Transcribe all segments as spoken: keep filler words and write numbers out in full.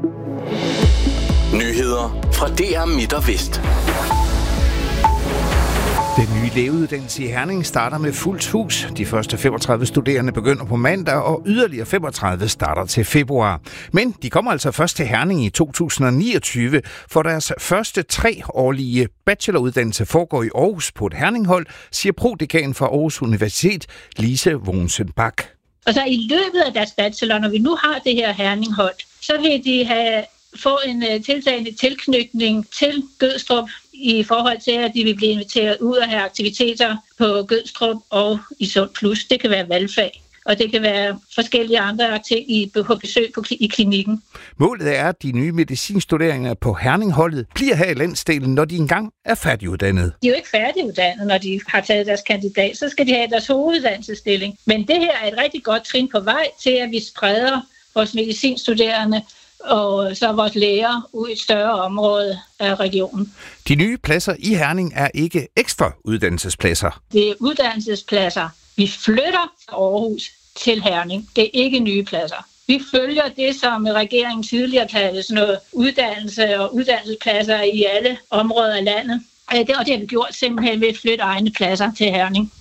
Nyheder fra D R Midt og Vest. Den nye lægeuddannelse i Herning starter med fuldt hus. De første femogtredive studerende begynder på mandag, og yderligere femogtredive starter til februar. Men de kommer altså først til Herning i to tusind niogtyve, for deres første treårlige bacheloruddannelse foregår i Aarhus på et Herninghold, siger prodekan fra Aarhus Universitet, Lise Wohnsen Bak. Og så i løbet af deres bachelor, når vi nu har det her Herninghold, så vil de have, få en uh, tiltagende tilknytning til Gødstrup i forhold til, at de vil blive inviteret ud og have aktiviteter på Gødstrup og i Sund Plus. Det kan være valgfag, og det kan være forskellige andre ting i, på besøg på, i klinikken. Målet er, at de nye medicinstuderende på Herningholdet bliver her i landsdelen, når de engang er færdiguddannede. De er jo ikke færdiguddannede, når de har taget deres kandidat. Så skal de have deres hoveduddannelsesstilling. Men det her er et rigtig godt trin på vej til, at vi spreder vores medicinstuderende og så vores læger ud i et større område af regionen. De nye pladser i Herning er ikke ekstra uddannelsespladser. Det er uddannelsespladser. Vi flytter fra Aarhus til Herning. Det er ikke nye pladser. Vi følger det, som regeringen tidligere kaldte sådan noget uddannelse og uddannelsespladser i alle områder af landet. Og det har vi gjort simpelthen ved at flytte egne pladser til Herning.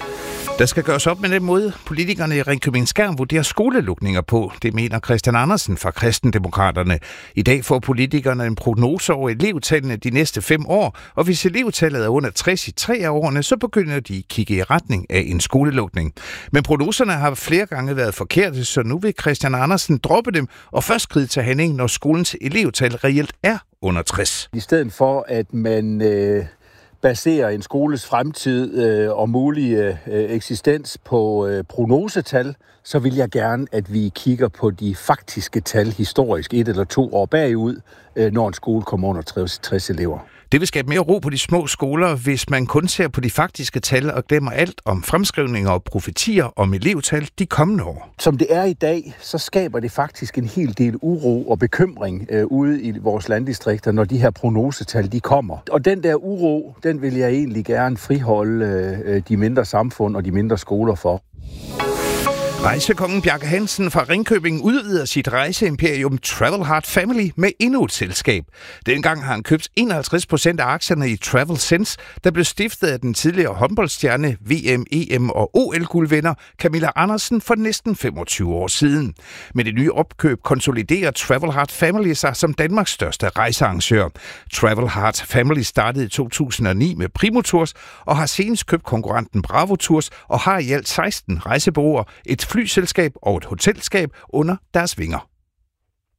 Der skal gøres op med den måde, politikerne i Ringkøbing-Skjern vurderer skolelukninger på. Det mener Christian Andersen fra Kristendemokraterne. I dag får politikerne en prognose over elevtallene de næste fem år, og hvis elevtallet er under tres i tre af årene, så begynder de at kigge i retning af en skolelukning. Men prognoserne har flere gange været forkerte, så nu vil Christian Andersen droppe dem og først skride til handling, når skolens elevtal reelt er under tres. I stedet for, at man Øh baserer en skoles fremtid øh, og mulige øh, eksistens på øh, prognosetal, så vil jeg gerne, at vi kigger på de faktiske tal historisk et eller to år bagud, øh, når en skole kommer under tres elever. Det vil skabe mere ro på de små skoler, hvis man kun ser på de faktiske tal og glemmer alt om fremskrivninger og profetier om elevtal de kommende år. Som det er i dag, så skaber det faktisk en hel del uro og bekymring øh, ude i vores landdistrikter, når de her prognosetal de kommer. Og den der uro, den vil jeg egentlig gerne friholde øh, de mindre samfund og de mindre skoler for. Rejsekongen Bjarke Hansen fra Ringkøbing udvider sit rejseimperium Travel Hard Family med endnu et selskab. Dengang har han købt enoghalvtreds procent af aktierne i Travel Sense, der blev stiftet af den tidligere håndboldstjerne, V M, E M og O L-guldvinder Camilla Andersen for næsten femogtyve år siden. Med det nye opkøb konsoliderer Travel Hard Family sig som Danmarks største rejsearrangør. Travel Hard Family startede i to tusind og ni med Primo Tours og har senest købt konkurrenten Bravo Tours og har i alt seksten rejsebureauer, et flyselskab og et hotelskab under deres vinger.